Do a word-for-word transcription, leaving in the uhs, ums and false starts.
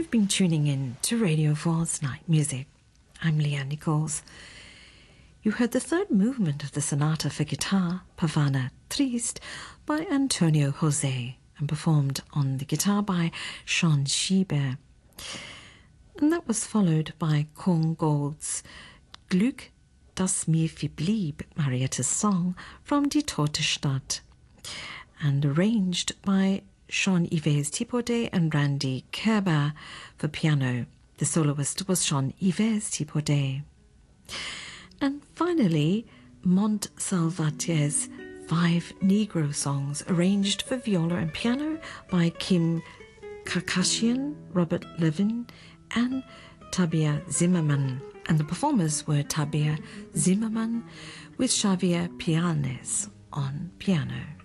You've been tuning in to Radio four's Night Music. I'm Leanne Nichols. You heard the third movement of the Sonata for Guitar, Pavana Triste, by Antonio José, and performed on the guitar by Sean Schieber. And that was followed by Korngold's Glück, das mir verblieb, Marietta's song from Die Tote Stadt, and arranged by Jean-Yves Thibaudet and Randy Kerber for piano. The soloist was Jean-Yves Thibaudet. And finally, Montsalvatier's five Negro songs arranged for viola and piano by Kim Kakashian, Robert Levin, and Tabia Zimmerman. And the performers were Tabia Zimmerman with Xavier Pianes on piano.